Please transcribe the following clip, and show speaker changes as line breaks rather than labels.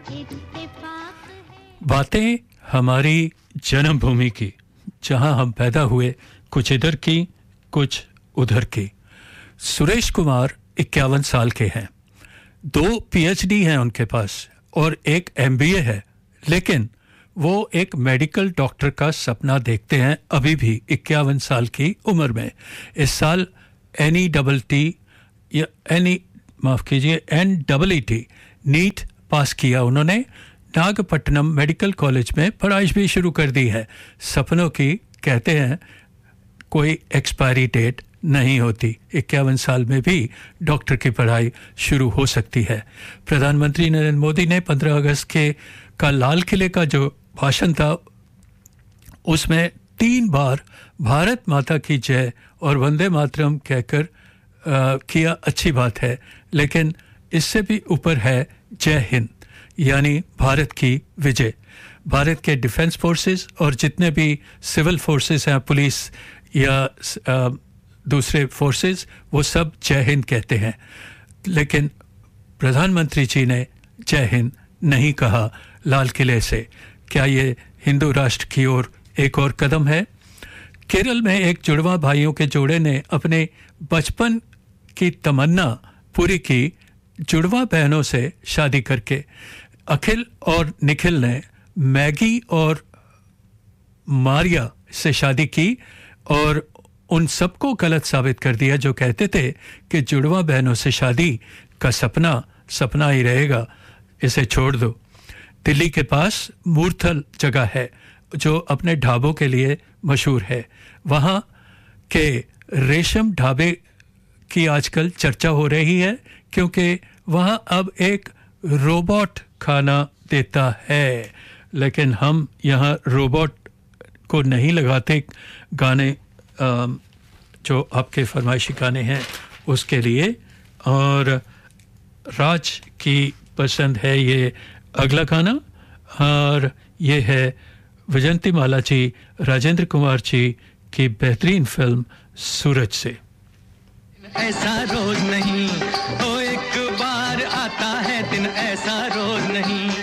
बातें हमारी जन्मभूमि की, जहां हम पैदा हुए, कुछ इधर की कुछ उधर की। सुरेश कुमार 51 साल के हैं, 2 पीएचडी हैं उनके पास और एक एमबीए है, लेकिन वो एक मेडिकल डॉक्टर का सपना देखते हैं अभी भी 51 साल की उम्र में। इस साल NEET नीट पास किया उन्होंने। नागपट्टनम मेडिकल कॉलेज में पढ़ाई भी शुरू कर दी है। सपनों की कहते हैं कोई एक्सपायरी डेट नहीं होती, 51 साल में भी डॉक्टर की पढ़ाई शुरू हो सकती है। प्रधानमंत्री नरेंद्र मोदी ने 15 अगस्त का लाल किले का जो भाषण था, उसमें 3 बार भारत माता की जय और वंदे मातरम कहकर किया, अच्छी बात है, लेकिन इससे भी ऊपर है जय हिंद, यानी भारत की विजय। भारत के डिफेंस फोर्सेस और जितने भी सिविल फोर्सेस हैं, पुलिस या दूसरे फोर्सेस, वो सब जय हिंद कहते हैं, लेकिन प्रधानमंत्री जी ने जय हिंद नहीं कहा लाल किले से। क्या ये हिंदू राष्ट्र की ओर एक और कदम है? केरल में एक जुड़वा भाइयों के जोड़े ने अपने बचपन की तमन्ना पूरी की जुड़वा बहनों से शादी करके। अखिल और निखिल ने मैगी और मारिया से शादी की और उन सबको गलत साबित कर दिया जो कहते थे कि जुड़वा बहनों से शादी का सपना ही रहेगा, इसे छोड़ दो। दिल्ली के पास मूर्थल जगह है जो अपने ढाबों के लिए मशहूर है। वहाँ के रेशम ढाबे की आजकल चर्चा हो रही है क्योंकि वहाँ अब एक रोबोट खाना देता है, लेकिन हम यहाँ रोबोट को नहीं लगाते गाने जो आपके फरमाइशी गाने हैं उसके लिए। और राज की पसंद है ये अगला गाना, और ये है विजंती माला जी, राजेंद्र कुमार जी की बेहतरीन फिल्म सूरज से।
ऐसा रोज नहीं, ओ एक बार आता है दिन, ऐसा रोज नहीं।